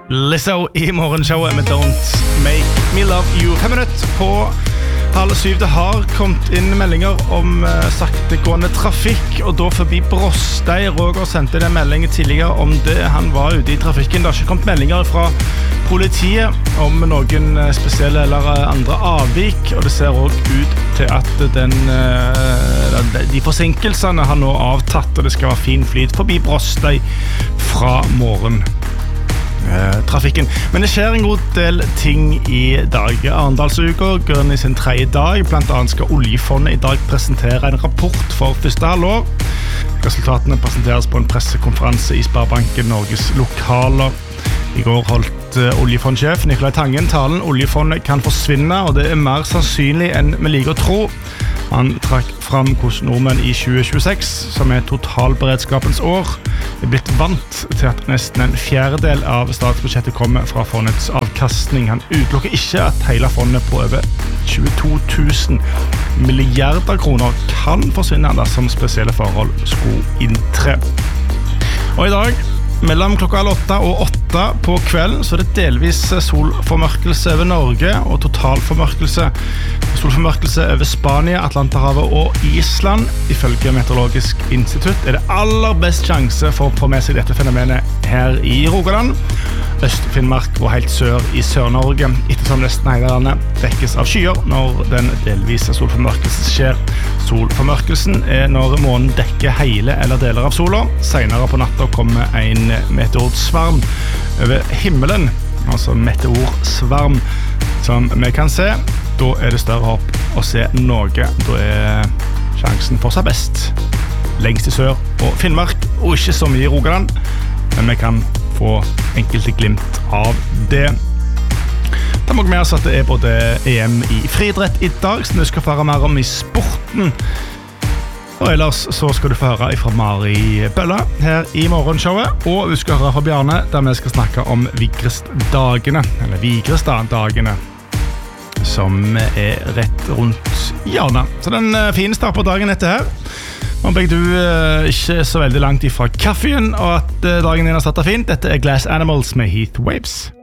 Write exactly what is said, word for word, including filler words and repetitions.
Lizzo i morgenshowet med Don't Make Me Love You. Fem minutter på halv syv. Det har kommet inn meldinger om uh, saktegående trafikk, og da forbi Brostei. Roger sendte en melding tidligere om det. Han var ute i trafikken. Det har ikke kommet meldinger fra politiet om noen spesielle eller andre avvik, og det ser også ut til at den, uh, de forsinkelsene har nå avtatt, og det skal være fin flyt forbi Brostei fra morgen. Eh, trafikken. Men det skjer en god del ting i dag. Arendalsuka går inn i sin tredje dag. Blant annet skal Oljefondet i dag presentere en rapport for første halvår. Resultatene presenteres på en pressekonferanse i Sparebanken Norges lokaler. I går holdt uh, oljefondsjef Nikolai Tangen talen. Oljefondet kan forsvinne, og det er mer sannsynlig enn vi liker å tro. Han trakk fram hvordan nordmenn i tjue tjueseks, som er totalberedskapens år, er blitt vant til at nesten en fjerdedel av statsbudsjettet kommer fra fondets avkastning. Han utelukker ikke at hele fondet på over tjueto tusen milliarder kroner kan forsvinne dersom spesielle forhold skulle inntre. Og i dag, mellom klokka åtte og åtte på kvelden, så er det delvis solformørkelse over Norge og totalformørkelse. Solformørkelse over Spania, Atlanterhavet og Island. Ifølge Meteorologisk institutt er det aller best sjanse for å få med seg dette fenomenet her i Rogaland, Øst-Finnmark og helt sør i Sør-Norge, ettersom nesten hele landet dekkes av skyer når den delvise solformørkelsen skjer. Solformørkelsen er når månen dekker hele eller deler av sola. Senere på natta kommer en meteorsvarm over himmelen, altså meteorsvarm som vi kan se. Da er det større håp å se noe. Da er sjansen fortsatt best lengst i sør og Finnmark, og ikke så mye i Rogaland, men vi kan få enkelte glimt av det. Da må vi med oss at det er både E M i friidrett i dag, som du skal få høre mer om i sporten. Og ellers så skal du få høre fra Mari Bølle her i morgenshowet, og du skal høre fra Bjarne, der vi skal snakke om Vigrestdagene, eller Vigrestdagene, som er rett rundt hjørnet. Så den fine start på dagen etter her. Nå begge du uh, ikke så veldig langt ifra kaffen, og at uh, dagen din har startet fint. Dette er Glass Animals med Heat Waves.